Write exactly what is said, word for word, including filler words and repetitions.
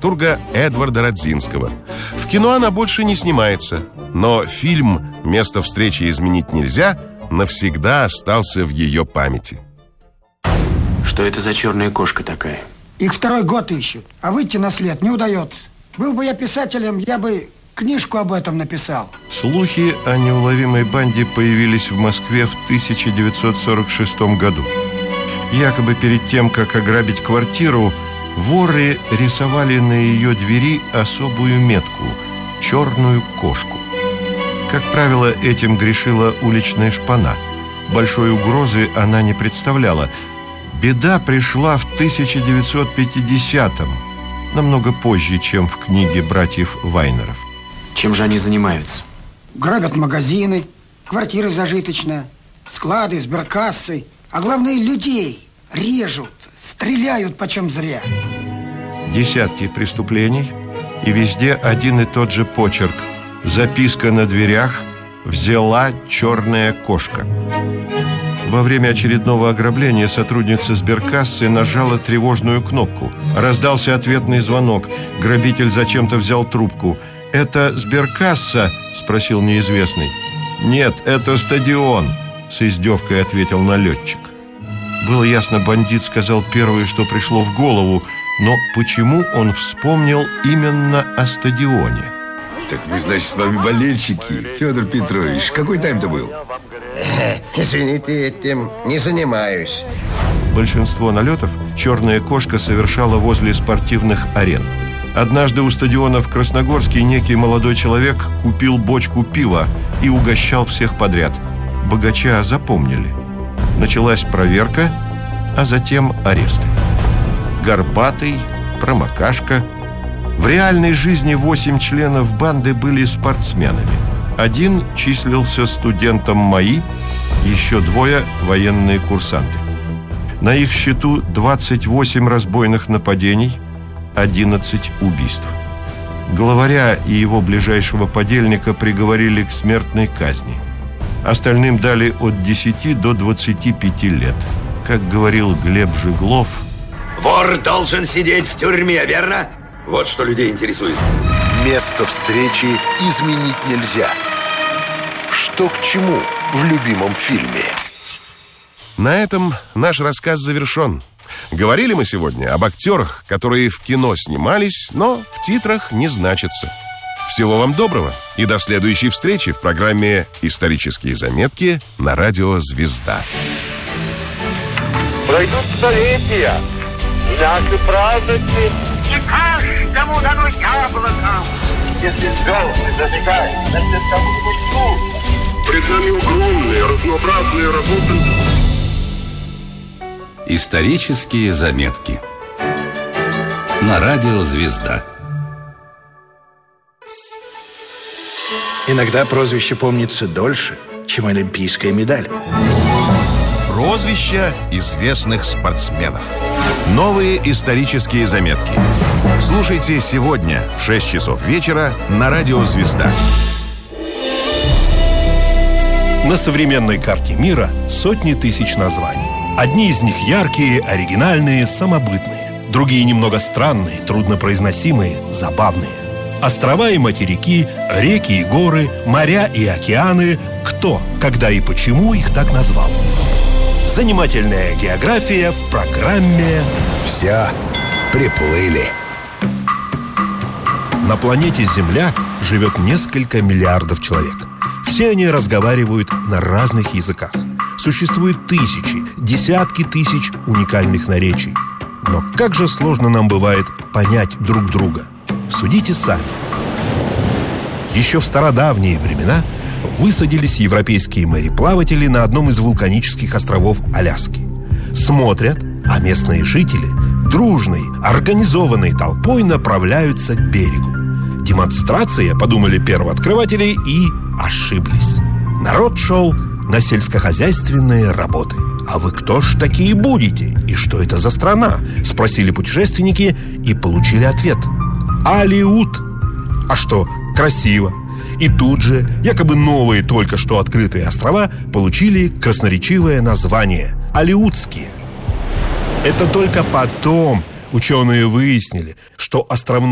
драматурга Эдварда Радзинского. В кино она больше не снимается, но фильм «Место встречи изменить нельзя» навсегда остался в ее памяти. Что это за черная кошка такая? Их второй год ищут, а выйти на след не удается. Был бы я писателем, я бы книжку об этом написал. Слухи о неуловимой банде появились в Москве в тысяча девятьсот сорок шестом году. Якобы перед тем, как ограбить квартиру, воры рисовали на ее двери особую метку – черную кошку. Как правило, этим грешила уличная шпана. Большой угрозы она не представляла. Беда пришла в тысяча девятьсот пятидесятом, намного позже, чем в книге братьев Вайнеров. Чем же они занимаются? Грабят магазины, квартиры зажиточные, склады, сберкассы, а главное, людей режут, стреляют почем зря. Десятки преступлений, и везде один и тот же почерк. Записка на дверях «Взяла черная кошка». Во время очередного ограбления сотрудница сберкассы нажала тревожную кнопку. Раздался ответный звонок. Грабитель зачем-то взял трубку. «Это сберкасса?» – спросил неизвестный. «Нет, это стадион», – с издевкой ответил налетчик. Было ясно, бандит сказал первое, что пришло в голову, но почему он вспомнил именно о стадионе? Так мы, значит, с вами болельщики, Федор Петрович. Какой тайм-то был? Извините, этим не занимаюсь. Большинство налетов черная кошка совершала возле спортивных арен. Однажды у стадиона в Красногорске некий молодой человек купил бочку пива и угощал всех подряд. Богача запомнили. Началась проверка, а затем аресты. Горбатый, промокашка. В реальной жизни восемь членов банды были спортсменами. Один числился студентом МАИ, еще двое – военные курсанты. На их счету двадцать восемь разбойных нападений, одиннадцать убийств. Главаря и его ближайшего подельника приговорили к смертной казни. Остальным дали от десяти до двадцати пяти лет. Как говорил Глеб Жиглов: вор должен сидеть в тюрьме, верно? Вот что людей интересует. Место встречи изменить нельзя. Что к чему в любимом фильме? На этом наш рассказ завершен. Говорили мы сегодня об актерах, которые в кино снимались, но в титрах не значатся. Всего вам доброго и до следующей встречи в программе «Исторические заметки» на радио «Звезда». Пройдут столетия, и наши праздники. И каждому дано яблоко. Если звезды зажигают, значит, кому-нибудь нужно. Пред нами огромные, разнообразные работы. Исторические заметки на радио «Звезда». Иногда прозвище помнится дольше, чем олимпийская медаль. Прозвища известных спортсменов. Новые исторические заметки. Слушайте сегодня в шесть часов вечера на радио «Звезда». На современной карте мира сотни тысяч названий. Одни из них яркие, оригинальные, самобытные. Другие немного странные, труднопроизносимые, забавные. Острова и материки, реки и горы, моря и океаны. Кто, когда и почему их так назвал? Занимательная география в программе «Все приплыли». На планете Земля живет несколько миллиардов человек. Все они разговаривают на разных языках. Существует тысячи, десятки тысяч уникальных наречий. Но как же сложно нам бывает понять друг друга. Судите сами. Еще в стародавние времена высадились европейские мореплаватели на одном из вулканических островов Аляски. Смотрят, а местные жители дружной, организованной толпой направляются к берегу. Демонстрация, подумали первооткрыватели, и ошиблись. Народ шел на сельскохозяйственные работы. «А вы кто ж такие будете? И что это за страна?» — спросили путешественники и получили ответ: Алиут. А что, красиво. И тут же якобы новые, только что открытые острова получили красноречивое название – Алиутские. Это только потом ученые выяснили, что островной